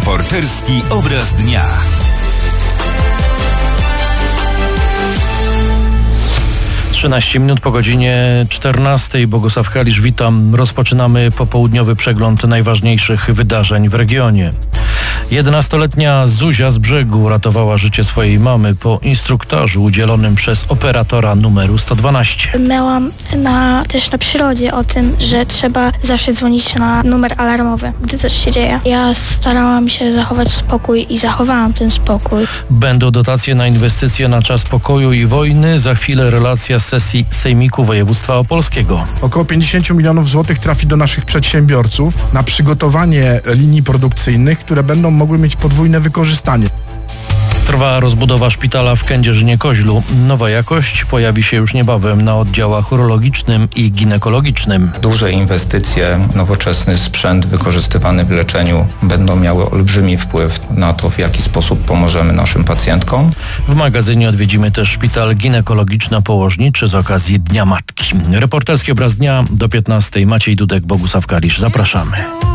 Reporterski obraz dnia. Trzynaście minut po godzinie 14. Bogusław Kalisz, witam. Rozpoczynamy popołudniowy przegląd najważniejszych wydarzeń w regionie. 11-letnia Zuzia z Brzegu uratowała życie swojej mamy po instruktażu udzielonym przez operatora numeru 112. Miałam też na przyrodzie o tym, że trzeba zawsze dzwonić na numer alarmowy, gdy coś się dzieje. Ja starałam się zachować spokój i zachowałam ten spokój. Będą dotacje na inwestycje na czas pokoju i wojny. Za chwilę relacja z sesji Sejmiku Województwa Opolskiego. Około 50 milionów złotych trafi do naszych przedsiębiorców na przygotowanie linii produkcyjnych, które będą mogły mieć podwójne wykorzystanie. Trwa rozbudowa szpitala w Kędzierzynie-Koźlu. Nowa jakość pojawi się już niebawem na oddziałach urologicznym i ginekologicznym. Duże inwestycje, nowoczesny sprzęt wykorzystywany w leczeniu będą miały olbrzymi wpływ na to, w jaki sposób pomożemy naszym pacjentkom. W magazynie odwiedzimy też szpital ginekologiczno-położniczy z okazji Dnia Matki. Reporterski obraz dnia do 15. Maciej Dudek, Bogusław Kalisz. Zapraszamy.